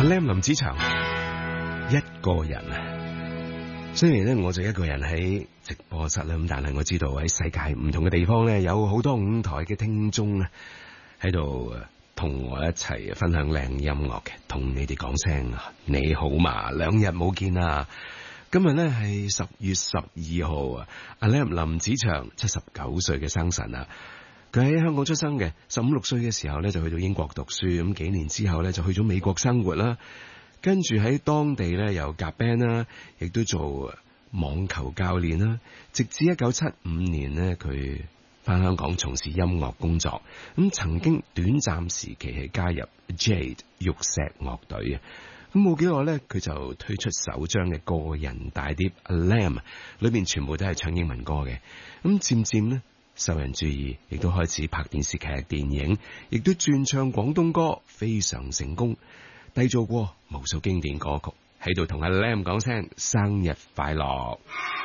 Lam 林子祥一個人啊，雖然咧我就一個人喺直播室啦，咁但係我知道喺世界唔同嘅地方咧，有好多舞台嘅聽眾啊喺度同我一齊分享靚音樂嘅，同你哋講聲你好嘛，2日冇見啦。今日咧係10月12號啊，阿 Lam 林子祥79歲嘅生辰啊。佢喺香港出生嘅，15、16歲嘅時候咧就去到英國讀書，咁幾年之後咧就去咗美國生活啦，跟住喺當地咧又夾 band 啦，亦都做網球教練啦，直至1975年咧佢返香港從事音樂工作，咁曾經短暫時期係加入 Jade 玉石樂隊啊，咁冇幾耐咧佢就推出首張嘅個人大碟 Lam， 裏面全部都係唱英文歌嘅，咁漸漸咧受人注意，亦都開始拍電視劇、電影，亦都轉唱廣東歌，非常成功，締造過無數經典歌曲。喺度同阿 Lam 講聲生日快樂。